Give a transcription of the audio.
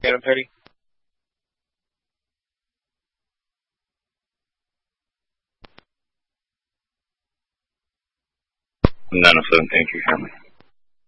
Adam Petty? None of them. Thank you, Cameron.